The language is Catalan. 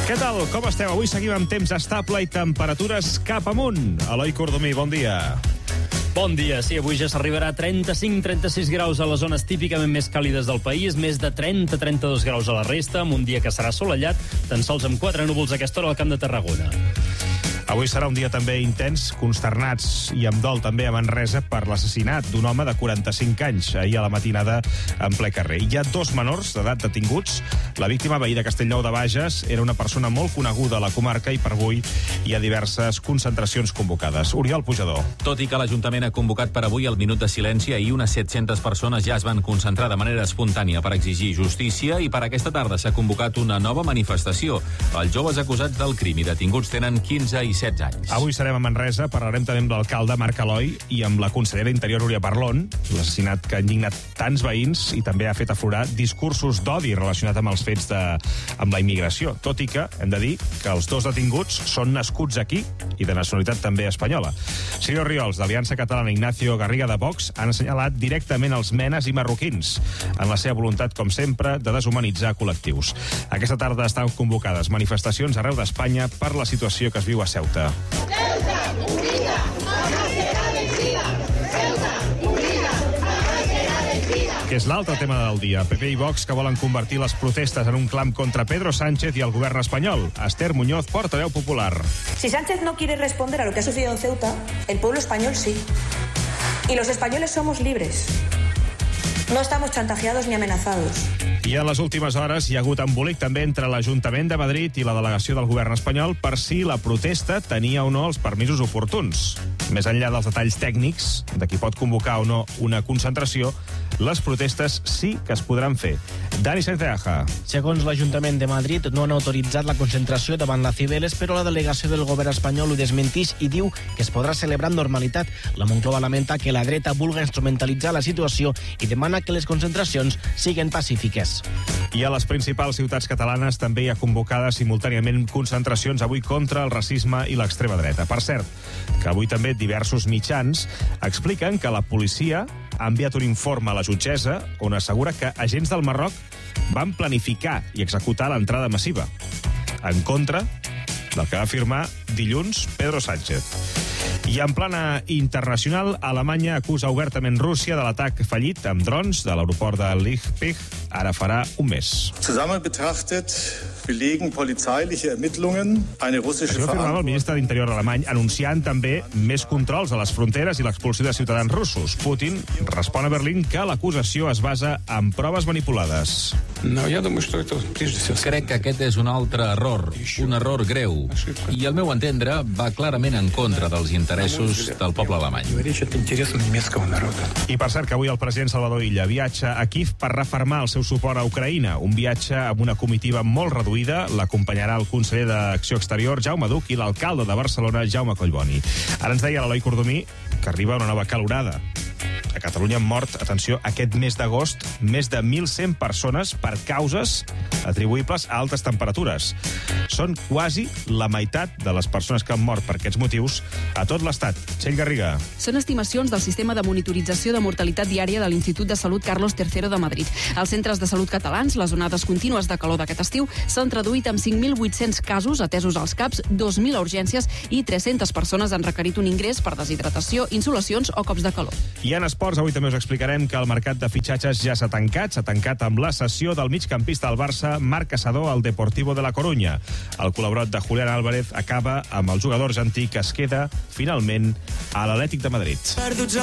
Què tal? Com esteu? Avui seguim amb temps estable i temperatures cap amunt. Eloi Cordomí, bon dia. Bon dia. Sí, avui ja s'arribarà a 35-36 graus a les zones típicament més càlides del país, més de 30-32 graus a la resta, amb un dia que serà assolellat, tan sols amb 4 núvols a aquesta hora al Camp de Tarragona. Avui serà un dia també intens, consternats i amb dol també a Manresa per l'assassinat d'un home de 45 anys ahir a la matinada en ple carrer. Hi ha 2 menors d'edat detinguts. La víctima, veí de Castellnou de Bages, era una persona molt coneguda a la comarca i per avui hi ha diverses concentracions convocades. Oriol Pujador. Tot i que l'Ajuntament ha convocat per avui el minut de silenci, ahir unes 700 persones ja es van concentrar de manera espontània per exigir justícia i per aquesta tarda s'ha convocat una nova manifestació. Els joves acusats del crim i detinguts tenen 15 i 16 anys. Avui serem a Manresa, parlarem també amb l'alcalde Marc Eloi i amb la consellera d'Interior Núria Parlon, l'assassinat que ha indignat tants veïns i també ha fet aflorar discursos d'odi relacionat amb els fets amb la immigració, tot i que hem de dir que els 2 detinguts són nascuts aquí i de nacionalitat també espanyola. Sergio Riols, d'Aliança Catalana, Ignacio Garriga de Vox, han assenyalat directament els menes i marroquins en la seva voluntat, com sempre, de deshumanitzar col·lectius. Aquesta tarda estan convocades manifestacions arreu d'Espanya per la situació que es viu a Ceuta. Ceuta, unida, jamás será vencida. Ceuta, unida, jamás será vencida. Que és l'altre tema del dia. PP i Vox que volen convertir les protestes en un clam contra Pedro Sánchez i el govern espanyol. Esther Muñoz, portaveu popular. Si Sánchez no quiere responder a lo que ha sucedido en Ceuta, el pueblo español sí. Y los españoles somos libres. No estamos chantajeados ni amenazados. I en les últimes hores hi ha hagut embolic també entre l'Ajuntament de Madrid i la delegació del govern espanyol per si la protesta tenia o no els permisos oportuns. Més enllà dels detalls tècnics, de qui pot convocar o no una concentració, les protestes sí que es podran fer. Dani Santaja. Segons l'Ajuntament de Madrid, no han autoritzat la concentració davant la Cibeles, però la delegació del govern espanyol ho desmentix i diu que es podrà celebrar amb normalitat. La Moncloa lamenta que la dreta vulga instrumentalitzar la situació i demana que les concentracions siguin pacífiques. I a les principals ciutats catalanes també hi ha convocades simultàniament concentracions avui contra el racisme i l'extrema dreta. Per cert, que avui també diversos mitjans expliquen que la policia ha enviat un informe a la jutgessa on assegura que agents del Marroc van planificar i executar l'entrada massiva, en contra del que va afirmar dilluns Pedro Sánchez. I en plana internacional, Alemanya acusa obertament Rússia de l'atac fallit amb drons de l'aeroport de Leipzig ara farà un mes. Zusammen betrachtet belegen polizeiliche Ermittlungen eine russische Això afirmava el ministre d'Interior alemany, anunciant també més controls a les fronteres i l'expulsió de ciutadans russos. Putin respon a Berlín que l'acusació es basa en proves manipulades. Crec que aquest és un altre error, un error greu, i al meu entendre va clarament en contra dels interessos del poble alemany. I per cert que avui el president Salvador Illa viatja a Kíev per refermar el seu suport a Ucraïna, un viatge amb una comitiva molt reduïda. L'acompanyarà el conseller d'Acció Exterior, Jaume Duch, i l'alcalde de Barcelona, Jaume Collboni. Ara ens deia l'Eloi Cordomí que arriba una nova calorada. A Catalunya han mort, atenció, aquest mes d'agost, més de 1.100 persones per causes atribuïbles a altes temperatures. Són quasi la meitat de les persones que han mort per aquests motius a tot l'Estat. Txell Garriga. Són estimacions del sistema de monitorització de mortalitat diària de l'Institut de Salut Carlos III de Madrid. Als centres de salut catalans, les onades contínues de calor d'aquest estiu s'han traduït en 5.800 casos atesos als CAPs, 2.000 a urgències i 300 persones han requerit un ingrés per deshidratació, insolacions o cops de calor. I en esports, avui també us explicarem que el mercat de fitxatges ja s'ha tancat amb la cessió del migcampista del Barça, Marc Caçador, al Deportivo de la Corunya. El col·laborat de Julián Álvarez acaba amb el jugador argentí que es queda finalment a l'Atlètic de Madrid.